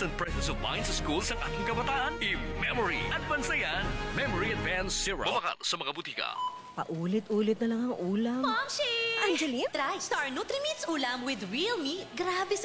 instant presence of mind sa school sa aking kabataan. I-Memory. Advance na yan. Memory Advance Syrup. Bumaka sa mga butika. Paulit-ulit na lang ang ulam. Momshi! Angeline? Try Star Nutrimits ulam with real meat. Grabe